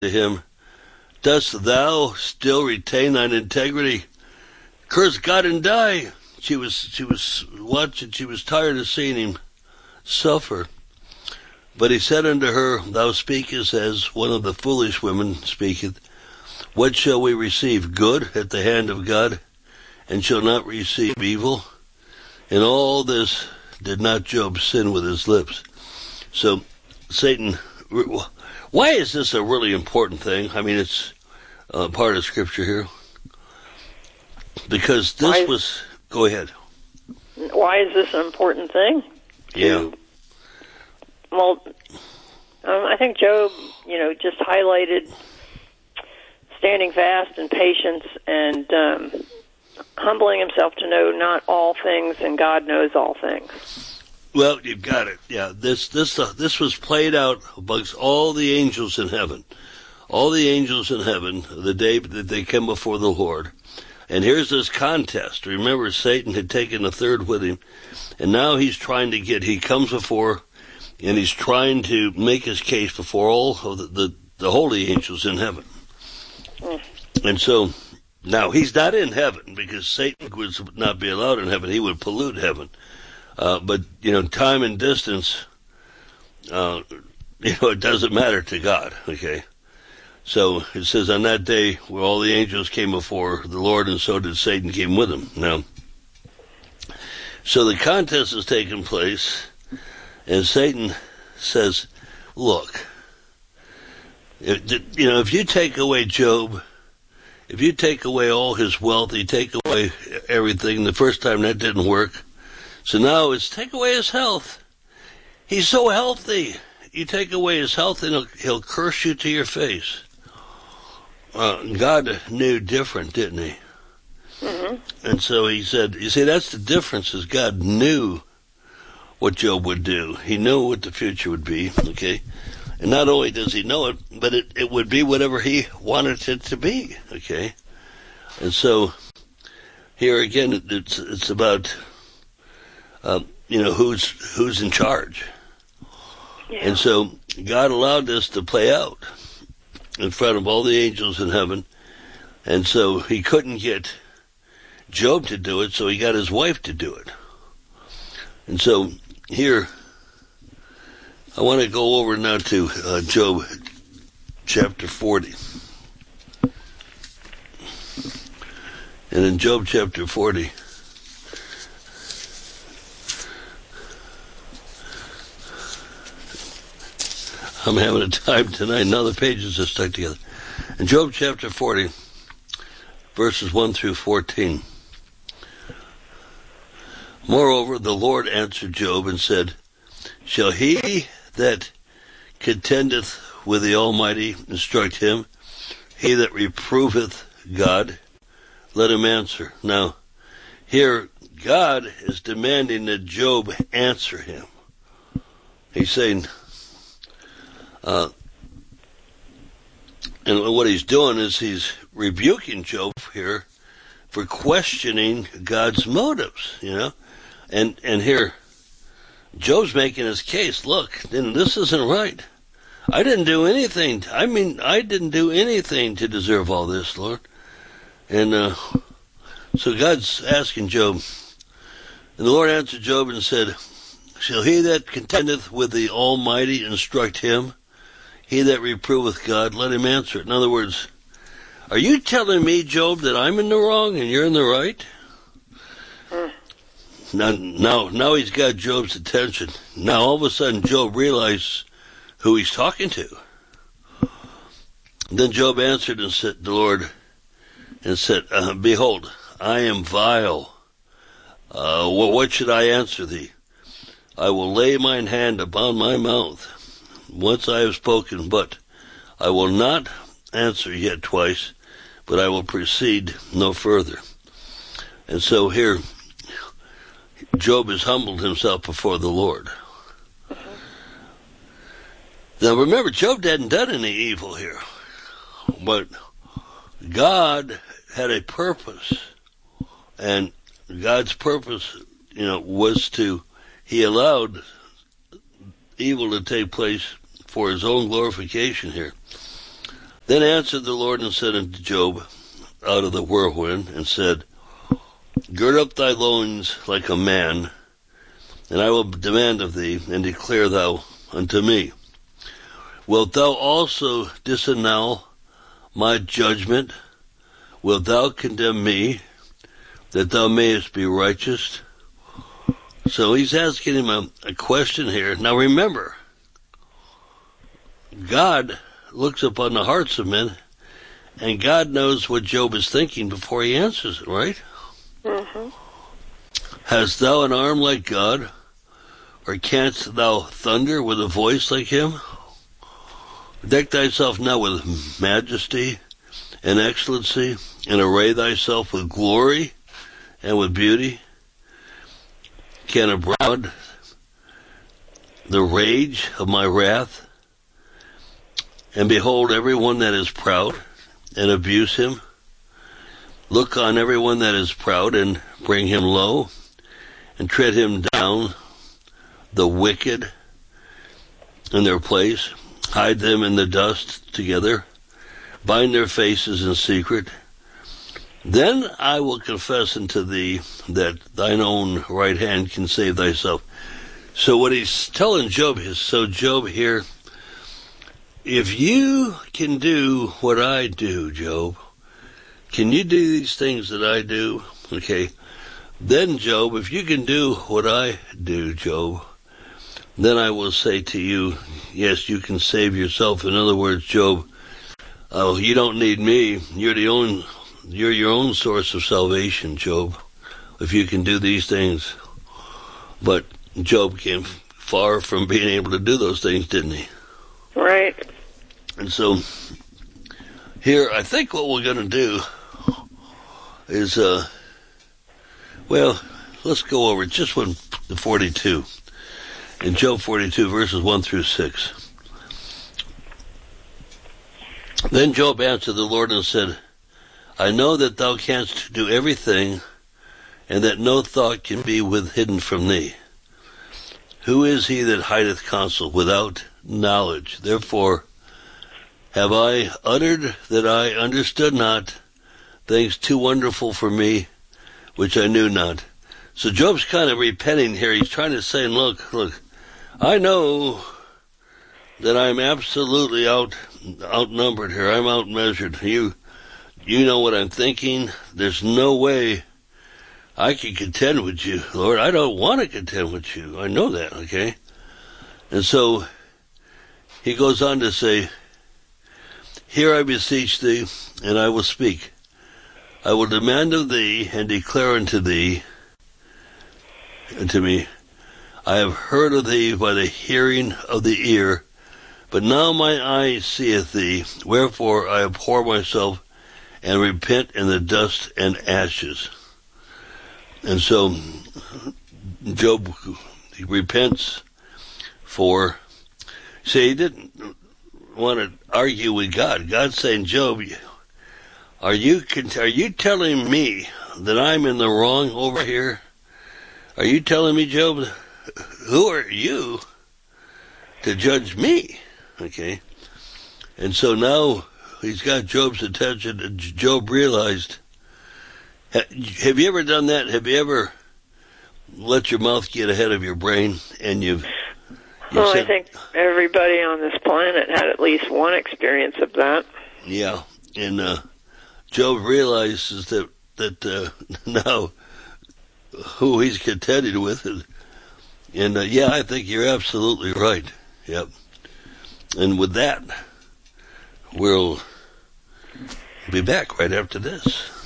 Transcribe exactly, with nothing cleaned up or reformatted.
to him, "Dost thou still retain thine integrity? Curse God and die." She was she was watching. She was tired of seeing him suffer. But he said unto her, "Thou speakest as one of the foolish women speaketh. What shall we receive? Good at the hand of God, and shall not receive evil?" In all this did not Job sin with his lips. So Satan, why is this a really important thing? I mean, it's uh, part of Scripture here. Because this why, was, go ahead. Why is this an important thing? Yeah. Well, um, I think Job, you know, just highlighted standing fast and patience and um, humbling himself to know not all things, and God knows all things. Well, you've got it. Yeah, this this uh, this was played out amongst all the angels in heaven, all the angels in heaven, the day that they came before the Lord. And here's this contest. Remember, Satan had taken a third with him, and now he's trying to get. He comes before, and he's trying to make his case before all of the the, the holy angels in heaven. Mm. And so now he's not in heaven because Satan would not be allowed in heaven. He would pollute heaven. Uh, but, you know, time and distance, uh, you know, it doesn't matter to God, okay? So it says, on that day where all the angels came before the Lord, and so did Satan came with him. Now, so the contest has taken place, and Satan says, look, if, you know, if you take away Job, if you take away all his wealth, you take away everything, the first time that didn't work. So now it's take away his health. He's so healthy. You take away his health and he'll, he'll curse you to your face. Uh, God knew different, didn't he? Mm-hmm. And so he said, you see, that's the difference, is God knew what Job would do. He knew what the future would be, okay? And not only does he know it, but it, it would be whatever he wanted it to be, okay? And so here again, it's it's about... Uh, you know, who's who's in charge. Yeah. And so God allowed this to play out in front of all the angels in heaven. And so he couldn't get Job to do it, so he got his wife to do it. And so here, I want to go over now to uh, Job chapter forty. And in Job chapter forty, I'm having a time tonight. Now the pages are stuck together. In Job chapter forty, verses one through fourteen. Moreover, the Lord answered Job and said, Shall he that contendeth with the Almighty instruct him? He that reproveth God, let him answer. Now, here, God is demanding that Job answer him. He's saying, Uh, and what he's doing is he's rebuking Job here for questioning God's motives, you know. And and here, Job's making his case. Look, then this isn't right. I didn't do anything. I mean, I didn't do anything to deserve all this, Lord. And uh, so God's asking Job. And the Lord answered Job and said, Shall he that contendeth with the Almighty instruct him? He that reproveth God, let him answer it. In other words, are you telling me, Job, that I'm in the wrong and you're in the right? Mm. Now, now, now he's got Job's attention. Now all of a sudden Job realizes who he's talking to. Then Job answered and said, the Lord, and said, uh, Behold, I am vile. Uh, what, what should I answer thee? I will lay mine hand upon my mouth. Once I have spoken, but I will not answer yet twice, but I will proceed no further. And so here, Job has humbled himself before the Lord. Now remember, Job hadn't done any evil here, but God had a purpose, and God's purpose, you know, was to, he allowed evil to take place for his own glorification here. Then answered the Lord and said unto Job out of the whirlwind, and said, Gird up thy loins like a man, and I will demand of thee, and declare thou unto me. Wilt thou also disannul my judgment? Wilt thou condemn me, that thou mayest be righteous? So he's asking him a, a question here. Now remember, God looks upon the hearts of men, and God knows what Job is thinking before he answers it, right? Mm-hmm. Hast thou an arm like God, or canst thou thunder with a voice like him? Deck thyself now with majesty and excellency, and array thyself with glory and with beauty. Can a brood the rage of my wrath, and behold every one that is proud, and abuse him? Look on every one that is proud, and bring him low, and tread him down, the wicked, in their place. Hide them in the dust together, bind their faces in secret. Then I will confess unto thee that thine own right hand can save thyself. So what he's telling Job is, so Job here, if you can do what I do, Job, can you do these things that I do? Okay. Then, Job, if you can do what I do, Job, then I will say to you, yes, you can save yourself. In other words, Job, oh, you don't need me. You're the own, you're your own source of salvation, Job, if you can do these things. But Job came far from being able to do those things, didn't he? Right. And so here, I think what we're going to do is, uh, well, let's go over just one, the forty-two. In Job forty-two, verses one through six. Then Job answered the Lord and said, I know that thou canst do everything, and that no thought can be with hidden from thee. Who is he that hideth counsel without knowledge? Therefore have I uttered that I understood not things too wonderful for me, which I knew not. So Job's kind of repenting here. He's trying to say, look, look, I know that I'm absolutely out outnumbered here. I'm outmeasured. You you know what I'm thinking. There's no way I can contend with you, Lord. I don't want to contend with you. I know that, okay? And so he goes on to say, Here I beseech thee, and I will speak. I will demand of thee, and declare unto thee, unto me, I have heard of thee by the hearing of the ear, but now my eye seeth thee. Wherefore I abhor myself, and repent in the dust and ashes. And so Job, he repents for, see, he didn't want to argue with God. God's saying, Job, are you are you telling me that I'm in the wrong over here? Are you telling me, Job, who are you to judge me? Okay. And so now he's got Job's attention, and Job realized, have you ever done that? Have you ever let your mouth get ahead of your brain, and you've... You well, said, I think everybody on this planet had at least one experience of that. Yeah, and uh, Job realizes that, that uh, now who he's contended with, and, and uh, yeah, I think you're absolutely right. Yep. And with that, we'll be back right after this.